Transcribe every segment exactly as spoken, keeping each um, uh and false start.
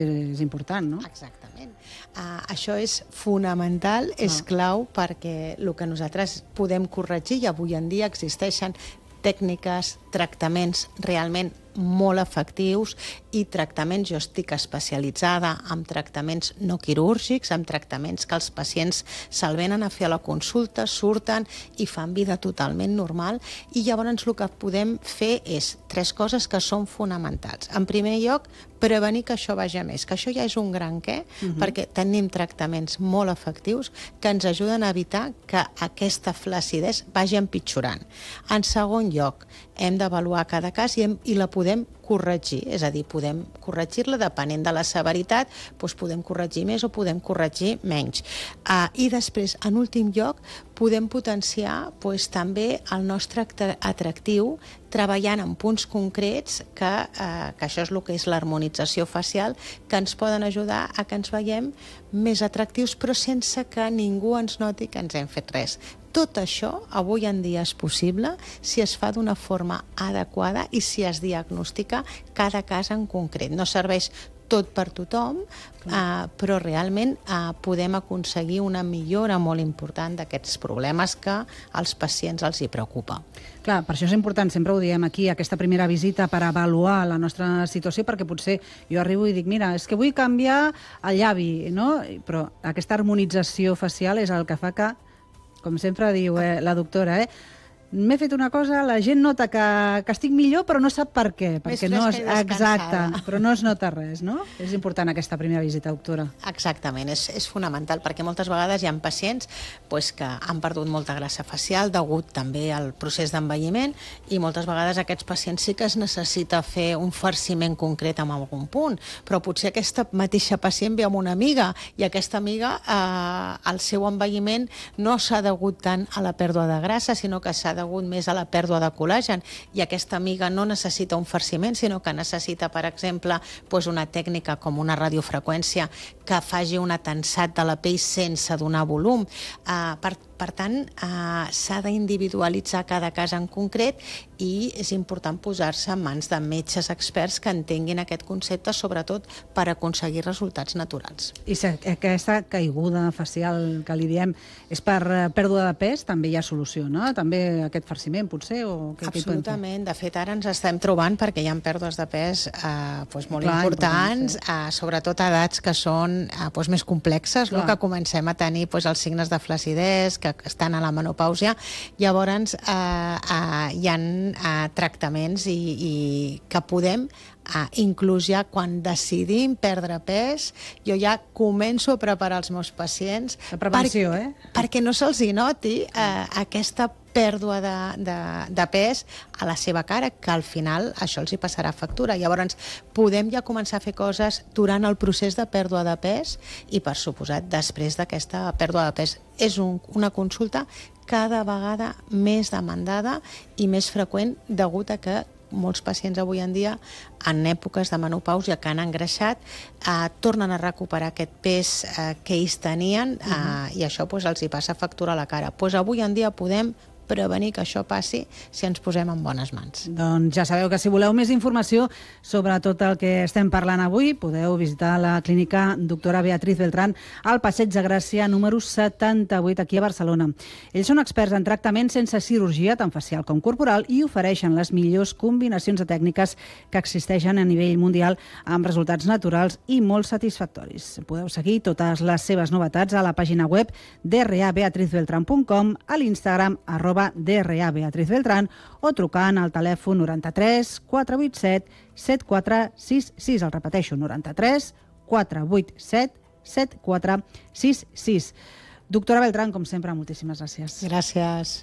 és important, no? Exactament. Uh, això és fonamental, és clau, perquè el que nosaltres podem corregir, i avui en dia existeixen tècniques, tractaments realment molt efectius i tractaments, jo estic especialitzada en tractaments no quirúrgics, en tractaments que els pacients se'l venen a fer a la consulta, surten i fan vida totalment normal, i llavors el que podem fer és tres coses que són fonamentals. En primer lloc, prevenir que això vagi a més, que això ja és un gran què, uh-huh. perquè tenim tractaments molt efectius que ens ajuden a evitar que aquesta flaccidesa vagi empitjorant. En segon lloc, hem d'avaluar cada cas i, hem, i la podem corregir, és a dir, podem corregir-la depenent de la severitat, doncs podem corregir més o podem corregir menys. Uh, I després, en últim lloc, podem potenciar doncs, també el nostre atractiu treballant en punts concrets que, uh, que això és el que és l'harmonització facial, que ens poden ajudar a que ens veiem més atractius, però sense que ningú ens noti que ens hem fet res. Tot això avui en dia és possible si es fa d'una forma adequada i si es diagnostica cada cas en concret. No serveix tot per tothom, uh, però realment uh, podem aconseguir una millora molt important d'aquests problemes que als pacients els hi preocupa. Clar, per això és important, sempre ho diem aquí, aquesta primera visita per avaluar la nostra situació, perquè potser jo arribo i dic, mira, és que vull canviar el llavi, no? Però aquesta harmonització facial és el que fa que, com sempre diu eh, la doctora, eh, m'he fet una cosa, la gent nota que, que estic millor, però no sap per què. Perquè no és, exacte, però no es nota res, no? És important aquesta primera visita, doctora. Exactament, és, és fonamental, perquè moltes vegades hi ha pacients pues, que han perdut molta grassa facial degut també al procés d'envelliment, i moltes vegades aquests pacients sí que es necessita fer un farciment concret en algun punt, però potser aquesta mateixa pacient ve amb una amiga, i aquesta amiga, eh, el seu envelliment no s'ha degut tant a la pèrdua de grassa, sinó que s'ha degut més a la pèrdua de col·làgen, i aquesta amiga no necessita un farciment, sinó que necessita, per exemple, doncs una tècnica com una radiofreqüència que faci un atensat de la pell sense donar volum. Uh, per, per tant, uh, s'ha d'individualitzar cada cas en concret, i és important posar-se en mans de metges experts que entenguin aquest concepte, sobretot per aconseguir resultats naturals. I si aquesta caiguda facial que li diem és per pèrdua de pes, també hi ha solució, no? També aquest farciment, potser? O què, absolutament. De fet, ara ens estem trobant perquè hi ha pèrdues de pes eh, doncs molt Clar, importants, sí. eh, sobretot a edats que són eh, doncs més complexes, no? Que comencem a tenir doncs, els signes de flacidesa, que estan a la menopàusia. Llavors, eh, eh, hi ha eh, tractaments i, i que podem Uh, inclús ja quan decidim perdre pes, jo ja començo a preparar els meus pacients la prevenció, per, eh? perquè no se'ls hi noti uh, aquesta pèrdua de, de, de pes a la seva cara, que al final això els hi passarà factura. Llavors podem ja començar a fer coses durant el procés de pèrdua de pes i, per suposat, després d'aquesta pèrdua de pes. És un, una consulta cada vegada més demandada i més freqüent, degut a que molts pacients avui en dia, en èpoques de menopàusia que han engreixat, eh, tornen a recuperar aquest pes eh, que ells tenien, eh, uh-huh. i això pues, els hi passa factura a la cara. Pues, avui en dia podem prevenir que això passi si ens posem en bones mans. Doncs ja sabeu que si voleu més informació sobre tot el que estem parlant avui, podeu visitar la clínica doctora Beatriz Beltrán al Passeig de Gràcia número setanta-vuit, aquí a Barcelona. Ells són experts en tractament sense cirurgia, tant facial com corporal, i ofereixen les millors combinacions de tècniques que existeixen a nivell mundial amb resultats naturals i molt satisfactoris. Podeu seguir totes les seves novetats a la pàgina web d r a beatriz beltran punt com, a l'Instagram arroba d r a beatriz beltran, o trucant al telèfon noranta-tres quatre vuit set set quatre sis sis. El repeteixo, noranta-tres quatre vuit set set quatre sis sis. Doctora Beltrán, com sempre, moltíssimes gràcies. Gràcies.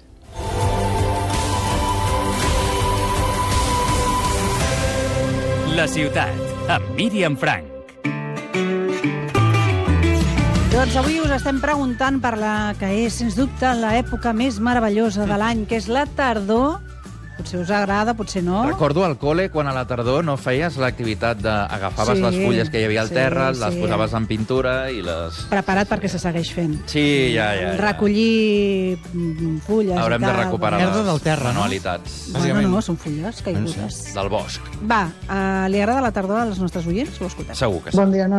La ciutat, amb Míriam Frank. Doncs avui us estem preguntant per la que és, sens dubte, l'època més meravellosa de l'any, que és la tardor, Potser us agrada, potser no. Recordo al col·le quan a la tardor no feies l'activitat d'agafaves Sí, les fulles que hi havia al sí, terra, les sí. posaves en pintura i les... Preparat perquè se segueix fent. Sí, ja, ja. ja. Recollir mm, fulles Haurem i de tal. recuperar Merda les del terra, no? manualitats. Bueno, bàsicament. no, són fulles caigudes. Del bosc. Va, uh, li agrada la tardor als nostres oients? Ho escoltem. Segur que sí. Bon dia,